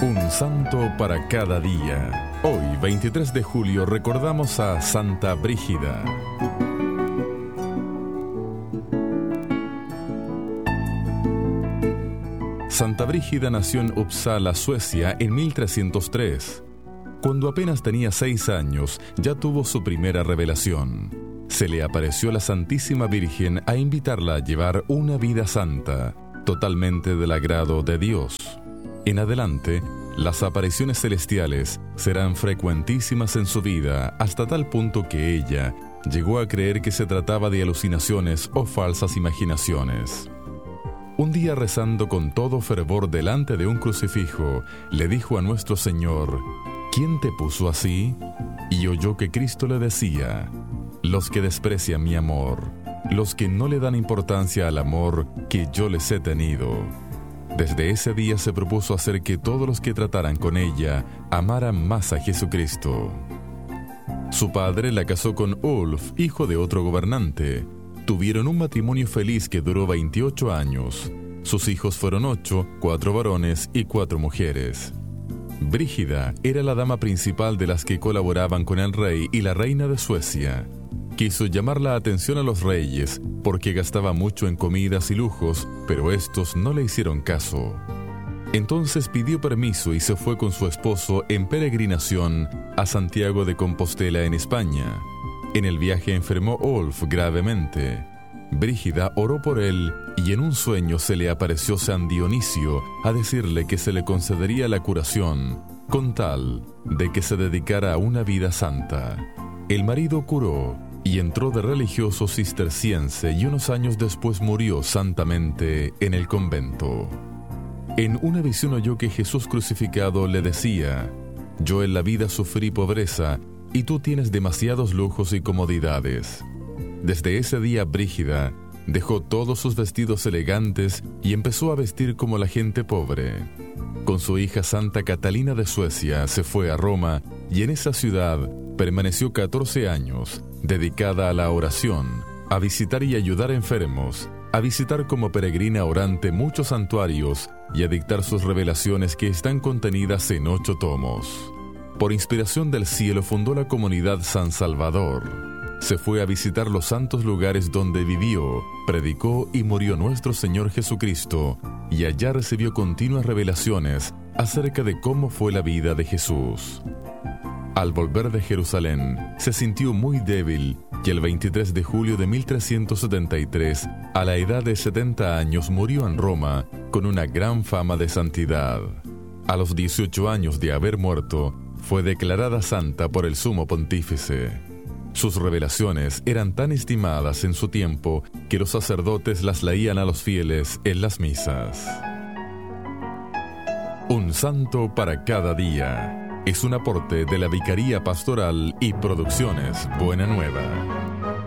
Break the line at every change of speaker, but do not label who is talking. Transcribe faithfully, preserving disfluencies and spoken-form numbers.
Un santo para cada día. Hoy, veintitrés de julio, recordamos a Santa Brígida. Santa Brígida nació en Uppsala, Suecia, en mil trescientos tres. Cuando apenas tenía seis años, ya tuvo su primera revelación. Se le apareció la Santísima Virgen a invitarla a llevar una vida santa, totalmente del agrado de Dios. En adelante, las apariciones celestiales serán frecuentísimas en su vida, hasta tal punto que ella llegó a creer que se trataba de alucinaciones o falsas imaginaciones. Un día, rezando con todo fervor delante de un crucifijo, le dijo a nuestro Señor: ¿quién te puso así? Y oyó que Cristo le decía: los que desprecian mi amor, los que no le dan importancia al amor que yo les he tenido. Desde ese día se propuso hacer que todos los que trataran con ella amaran más a Jesucristo. Su padre la casó con Ulf, hijo de otro gobernante. Tuvieron un matrimonio feliz que duró veintiocho años. Sus hijos fueron ocho, cuatro varones y cuatro mujeres. Brígida era la dama principal de las que colaboraban con el rey y la reina de Suecia. Quiso llamar la atención a los reyes porque gastaba mucho en comidas y lujos, pero estos no le hicieron caso. Entonces pidió permiso y se fue con su esposo en peregrinación a Santiago de Compostela, en España. En el viaje enfermó Ulf gravemente. Brígida oró por él y en un sueño se le apareció San Dionisio a decirle que se le concedería la curación, con tal de que se dedicara a una vida santa. El marido curó y entró de religioso cisterciense y unos años después murió santamente en el convento. En una visión oyó que Jesús crucificado le decía: yo en la vida sufrí pobreza y tú tienes demasiados lujos y comodidades. Desde ese día Brígida dejó todos sus vestidos elegantes y empezó a vestir como la gente pobre. Con su hija Santa Catalina de Suecia se fue a Roma y en esa ciudad permaneció catorce años, dedicada a la oración, a visitar y ayudar enfermos, a visitar como peregrina orante muchos santuarios y a dictar sus revelaciones que están contenidas en ocho tomos. Por inspiración del cielo fundó la comunidad San Salvador. Se fue a visitar los santos lugares donde vivió, predicó y murió nuestro Señor Jesucristo, y allá recibió continuas revelaciones acerca de cómo fue la vida de Jesús. Al volver de Jerusalén, se sintió muy débil y el veintitrés de julio de mil trescientos setenta y tres, a la edad de setenta años, murió en Roma con una gran fama de santidad. A los dieciocho años de haber muerto, fue declarada santa por el sumo pontífice. Sus revelaciones eran tan estimadas en su tiempo que los sacerdotes las leían a los fieles en las misas. Un santo para cada día es un aporte de la Vicaría Pastoral y Producciones Buena Nueva.